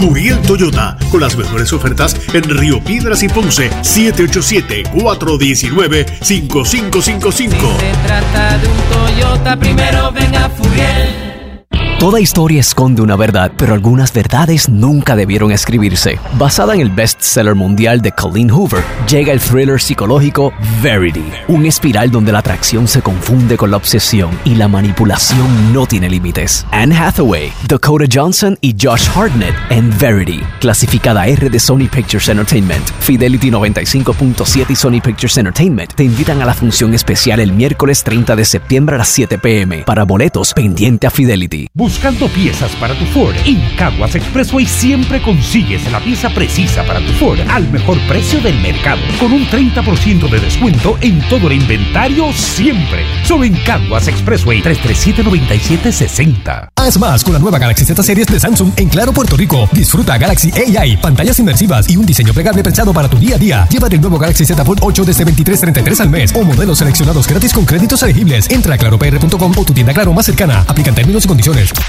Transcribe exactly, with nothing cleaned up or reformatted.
Furiel Toyota, con las mejores ofertas en Río Piedras y Ponce. Siete ocho siete, cuatro uno nueve, cinco cinco cinco cinco. Si se trata de un Toyota, primero ven a Furiel. Toda historia esconde una verdad, pero algunas verdades nunca debieron escribirse. Basada en el bestseller mundial de Colleen Hoover, llega el thriller psicológico Verity, un espiral donde la atracción se confunde con la obsesión y la manipulación no tiene límites. Anne Hathaway, Dakota Johnson y Josh Hartnett en Verity, clasificada R de Sony Pictures Entertainment. Fidelity noventa y cinco punto siete y Sony Pictures Entertainment te invitan a la función especial el miércoles treinta de septiembre a las siete p m Para boletos, pendiente a Fidelity. Buscando piezas para tu Ford, en Caguas Expressway siempre consigues la pieza precisa para tu Ford al mejor precio del mercado, con un treinta por ciento de descuento en todo el inventario siempre. Solo en Caguas Expressway, tres tres siete, nueve siete seis cero. Haz más con la nueva Galaxy Z Series de Samsung en Claro, Puerto Rico. Disfruta Galaxy A I, pantallas inmersivas y un diseño plegable pensado para tu día a día. Llévate el nuevo Galaxy Z Fold ocho desde veintitrés treinta y tres al mes o modelos seleccionados gratis con créditos elegibles. Entra a claro p r punto com o tu tienda Claro más cercana. Aplican términos y condiciones.